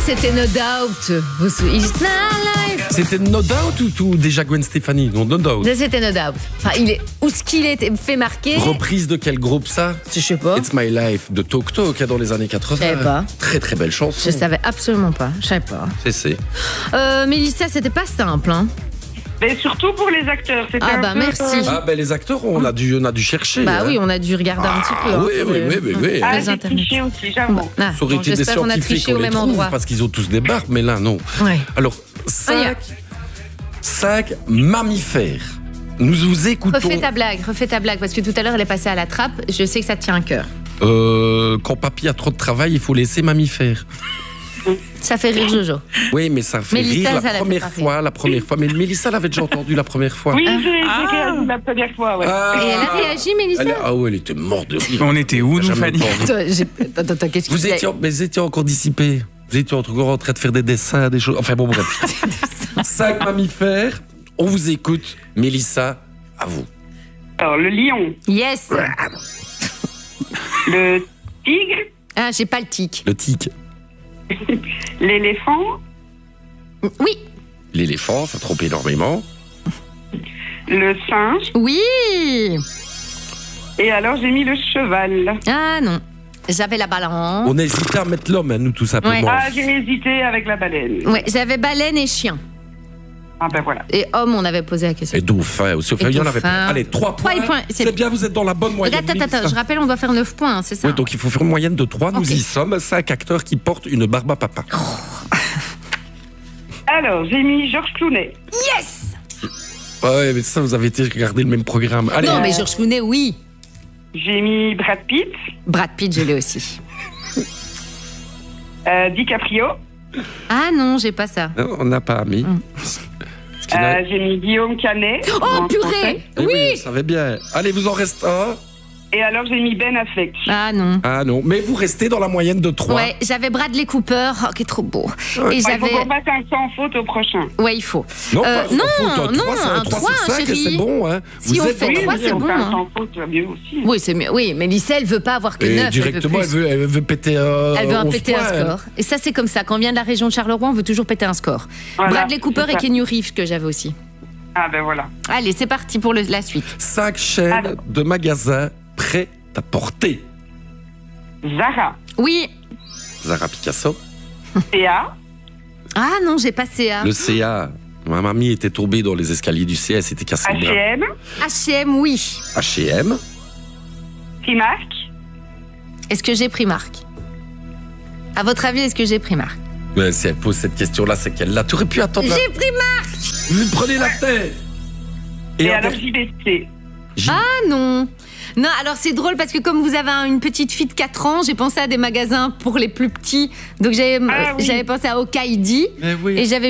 c'était No Doubt. It's not life. C'était No Doubt ou déjà Gwen Stefani? Non, No Doubt. C'était No Doubt. Enfin, où ce qu'il est fait marquer. Reprise de quel groupe ça? Je sais pas. It's My Life de Talk Talk dans les années 80. Je savais pas. Très très belle chanson. Je savais absolument pas. Je savais pas. C'est. Mélissa, c'était pas simple, hein. Mais surtout pour les acteurs. Ah bah merci. Ah ben les acteurs, on a dû chercher. Bah oui, on a dû regarder un petit peu. Ah oui. Ah, Les j'ai triché aussi, j'avoue. Ah, Ça aurait bon, été des j'espère qu'on a scientifiques, triché au on les même trouve, endroit. parce qu'ils ont tous des barbes, mais là non. Ouais. Alors, 5 mammifères. Nous vous écoutons. Refais ta blague, parce que tout à l'heure elle est passée à la trappe. Je sais que ça te tient à cœur. Quand papy a trop de travail, il faut laisser mammifère. Ça fait rire Jojo. Oui, mais ça fait Mélissa, rire ça la l'a première fait fois. Mais Mélissa l'avait déjà entendu la première fois. Oui, j'ai réagi la première fois, ouais. Et elle a réagi, Mélissa? Elle était morte de rire. On était où, nous, Jamais Fanny? entendu. Attends, qu'est-ce que Vous étiez encore dissipé. Vous étiez encore en train de faire des dessins, des choses. Enfin bon, bref. 5 mammifères. On vous écoute. Mélissa, à vous. Alors, le lion, Yes. le tigre, Ah, j'ai pas le tic. Le tic. l'éléphant, Oui. L'éléphant, ça trompe énormément. le singe, Oui. et alors j'ai mis le cheval. Ah non. J'avais la balance. On a hésité à mettre l'homme, nous, tout simplement. Ouais. Ah, j'ai hésité avec la baleine. Ouais, j'avais baleine et chien. Ah ben voilà. Et homme, on avait posé la question. Et dauphin aussi. Enfin, Et il y en avait dauphin. pas. Allez, 3 points. Trois points, C'est bien, vous êtes dans la bonne moyenne. Attends, je rappelle, on doit faire 9 points, hein, c'est ça? Oui, donc il faut faire une moyenne de 3. Nous Ok. y sommes. 5 acteurs qui portent une barbe à papa. Alors, j'ai mis Georges Clooney. Yes. Ouais, mais ça, vous avez été regarder le même programme. Allez. Non, mais Georges Clooney, oui. J'ai mis Brad Pitt, Brad Pitt, je l'ai aussi. DiCaprio, Ah non, j'ai pas ça. Non, on n'a pas mis. Ce qui n'a- j'ai mis Guillaume Canet. Oh en purée. français. Eh Oui. vous savez bien. Allez, vous en reste un. Et alors j'ai mis Ben Affleck. Ah non. Ah non, mais vous restez dans la moyenne de 3. Ouais, j'avais Bradley Cooper, qui est trop beau. Et Il faut j'avais. qu'on fasse un sans faute au prochain. Ouais, il faut. Non, pas non, sans faute, non, un un 3 3, sur 5, chérie. c'est bon. Hein. Si on fait dans la 3, moyenne. c'est on bon, fait un hein. sans faute, ça va mieux aussi. Oui, c'est mieux. Oui, mais Lisa, elle veut pas avoir que Et 9. directement, elle veut péter Elle veut 11 péter un points. score. Et ça, c'est comme ça. Quand on vient de la région de Charleroi, on veut toujours péter un score. Voilà, Bradley Cooper c'est et ça. Keanu Reeves, que j'avais aussi. Ah ben voilà. Allez, c'est parti pour la suite. 5 chaînes Alors. de magasins prêts à porter. Zara, Oui. Zara Picasso. Théa, Ah non, j'ai pas CA. Le CA. Ma mamie était tombée dans les escaliers du CA, c'était cassé le bras. H&M, H&M, oui. H&M. Primark, Ah. Est-ce que j'ai Primark? À votre avis, est-ce que j'ai Primark? Mais si elle pose cette question-là, c'est qu'elle l'a. Tu aurais pu attendre. J'ai Primark. Vous me prenez la tête. et en alors fait- JBC. Ah non. Non, alors c'est drôle parce que comme vous avez une petite fille de 4 ans, j'ai pensé à des magasins pour les plus petits. Donc j'avais Ah oui. pensé à Okaidi Mais oui. et j'avais